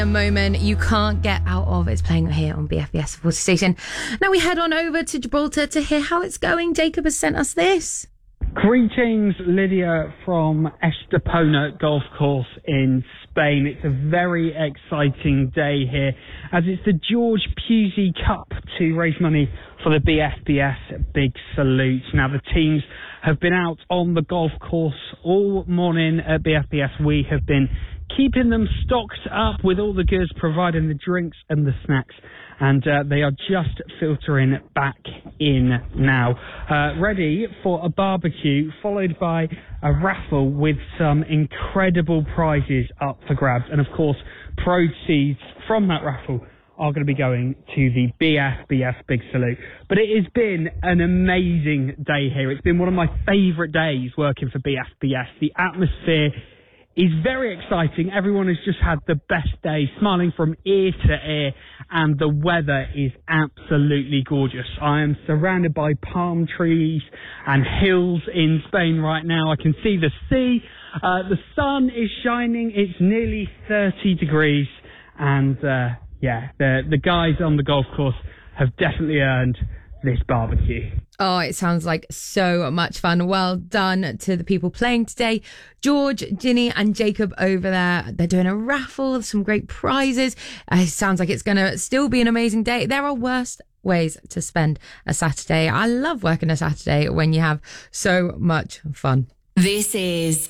A moment you can't get out of. It's playing here on BFBS Supporter Station. Now we head on over to Gibraltar to hear how it's going. Jacob has sent us this. Greetings, Lydia from Estepona Golf Course in Spain. It's a very exciting day here as it's the George Pusey Cup to raise money for the BFBS Big Salute. Now, the teams have been out on the golf course all morning at BFBS. We have been keeping them stocked up with all the goods, providing the drinks and the snacks, and they are just filtering back in now, ready for a barbecue, followed by a raffle with some incredible prizes up for grabs. And of course, proceeds from that raffle are going to be going to the BFBS Big Salute. But it has been an amazing day here. It's been one of my favourite days working for BFBS. The atmosphere is very exciting. Everyone has just had the best day, smiling from ear to ear, and the weather is absolutely gorgeous. I am surrounded by palm trees and hills in Spain right now. I can see the sea. The sun is shining. It's nearly 30 degrees, and the guys on the golf course have definitely earned this barbecue. Oh, it sounds like so much fun. Well done to the people playing today. George, Ginny and Jacob over there. They're doing a raffle, some great prizes. It sounds like it's going to still be an amazing day. There are worse ways to spend a Saturday. I love working a Saturday when you have so much fun. This is